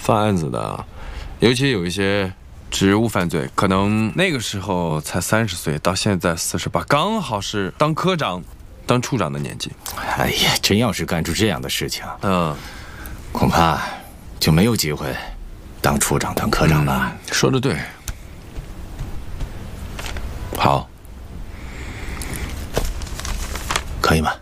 犯案子的，尤其有一些职务犯罪，可能那个时候才30岁，到现在48，刚好是当科长、当处长的年纪。 哎呀，真要是干出这样的事情， 恐怕就没有机会当处长、当科长了。 说得对。好， 可以吗？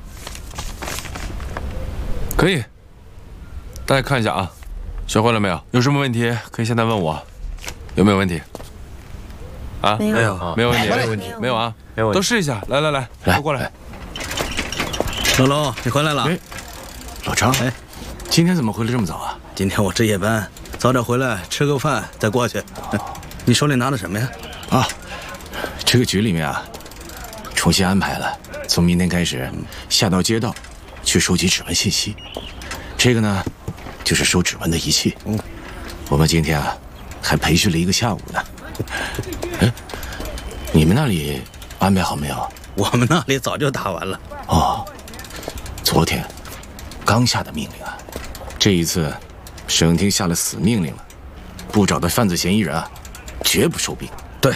可以。大家看一下啊，学会了没有？有什么问题可以现在问我。有没有问题？啊， 没有， 没有问题， 没有问题， 没有啊， 没有问题。 都试一下，来，都过来。 老龙，你回来了。 老张，今天怎么回来这么早啊？ 今天我值夜班，早点回来吃个饭再过去。你手里拿的什么呀？ 啊，这个局里面啊，重新安排了，从明天开始下到街道去收集指纹信息。这个呢，就是收指纹的仪器。我们今天啊，还培训了1个下午呢。哎，你们那里安排好没有？ 我们那里早就打完了。 哦，昨天刚下的命令啊，这一次省厅下了死命令了，不找到犯罪嫌疑人啊，绝不收兵。 对。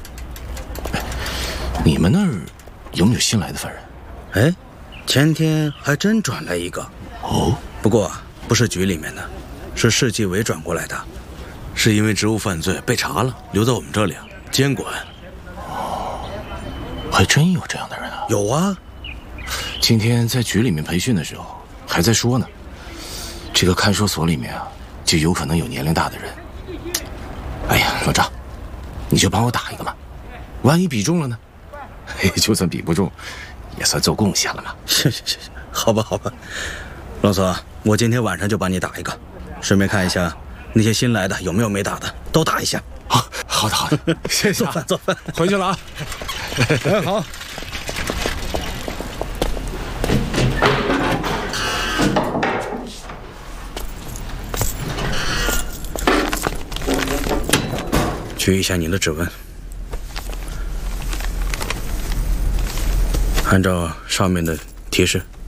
你们那儿有没有新来的犯人？ 哎，前天还真转来一个。 哦， 不过不是局里面的，是市纪委转过来的，是因为职务犯罪被查了，留在我们这里监管。 哦，还真有这样的人啊！ 有啊， 今天在局里面培训的时候还在说呢，这个看守所里面啊，就有可能有年龄大的人。哎呀，老张，你就帮我打一个嘛，万一比中了呢？就算比不中，也算做贡献了嘛。 是，好吧。老左，我今天晚上就帮你打一个，顺便看一下那些新来的有没有没打的，都打一下。 好的，谢谢。 做饭， 回去了啊。 好。取一下你的指纹，按照上面的提示